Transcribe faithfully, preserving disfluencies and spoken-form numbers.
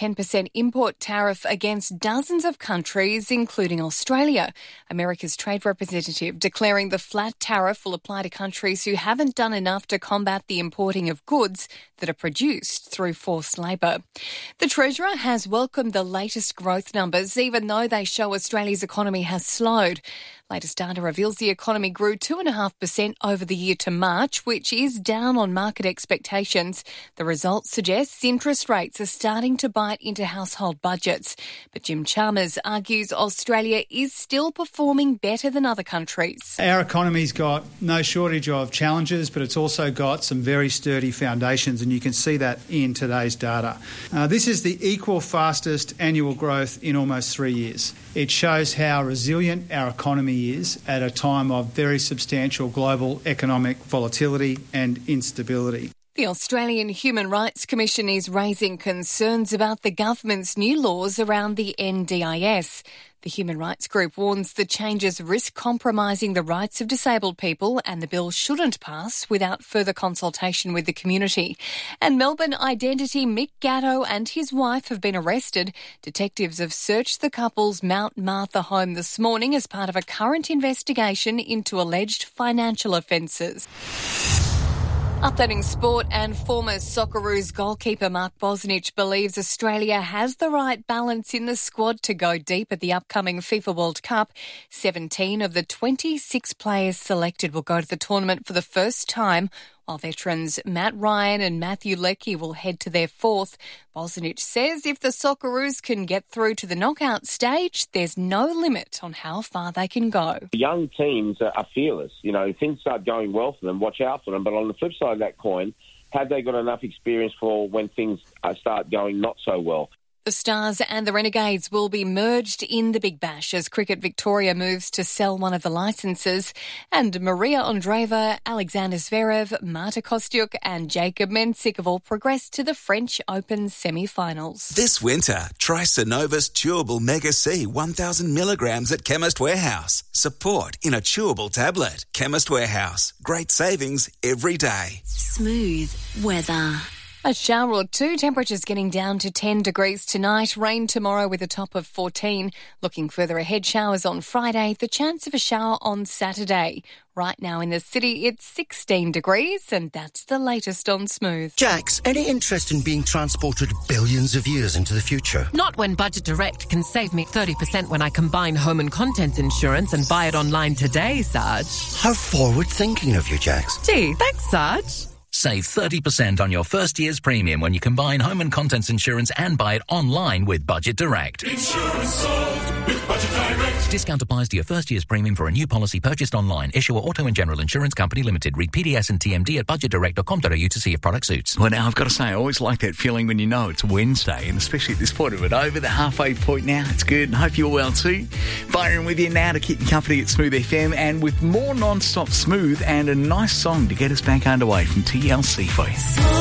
ten percent import tariff against dozens of countries, including Australia. America's trade representative declaring the flat tariff will apply to countries who haven't done enough to combat the importing of goods that are produced through forced labour. The Treasurer has welcomed the latest growth numbers, even though they show Australia's economy has slowed. Latest data reveals the economy grew two point five percent over the year to March, which is down on market expectations. The results suggest interest rates are starting to bite into household budgets. But Jim Chalmers argues Australia is still performing better than other countries. Our economy's got no shortage of challenges, but it's also got some very sturdy foundations, and you can see that in today's data. Uh, this is the equal fastest annual growth in almost three years. It shows how resilient our economy is at a time of very substantial global economic volatility and instability. The Australian Human Rights Commission is raising concerns about the government's new laws around the N D I S. The Human Rights Group warns the changes risk compromising the rights of disabled people, and the bill shouldn't pass without further consultation with the community. And Melbourne identity Mick Gatto and his wife have been arrested. Detectives have searched the couple's Mount Martha home this morning as part of a current investigation into alleged financial offences. Updating sport, and former Socceroos goalkeeper Mark Bosnich believes Australia has the right balance in the squad to go deep at the upcoming FIFA World Cup. seventeen of the twenty-six players selected will go to the tournament for the first time, while veterans Matt Ryan and Matthew Leckie will head to their fourth. Bosnich says if the Socceroos can get through to the knockout stage, there's no limit on how far they can go. Young teams are fearless. You know, things start going well for them, watch out for them. But on the flip side of that coin, have they got enough experience for when things start going not so well? The Stars and the Renegades will be merged in the Big Bash as Cricket Victoria moves to sell one of the licences. And Maria Andreeva, Alexander Zverev, Marta Kostyuk and Jacob Mensik have all progressed to the French Open semi-finals. This winter, try Synovus Chewable Mega C one thousand milligrams at Chemist Warehouse. Support in a chewable tablet. Chemist Warehouse. Great savings every day. Smooth weather. A shower or two, temperatures getting down to ten degrees tonight, rain tomorrow with a top of fourteen. Looking further ahead, showers on Friday, the chance of a shower on Saturday. Right now in the city, it's sixteen degrees, and that's the latest on Smooth. Jax, any interest in being transported billions of years into the future? Not when Budget Direct can save me thirty percent when I combine home and contents insurance and buy it online today, Sarge. How forward-thinking of you, Jax. Gee, thanks, Sarge. Save thirty percent on your first year's premium when you combine home and contents insurance and buy it online with Budget Direct. Insurance sold with Budget Direct. Discount applies to your first year's premium for a new policy purchased online. Issuer Auto and General Insurance Company Limited. Read P D S and T M D at budget direct dot com dot a u to see if product suits. Well, now, I've got to say, I always like that feeling when you know it's Wednesday, and especially at this point of it, over the halfway point now. It's good, and hope you're well too. Byron with you now to keep you company at Smooth F M, and with more non-stop smooth and a nice song to get us back underway from T L C for you.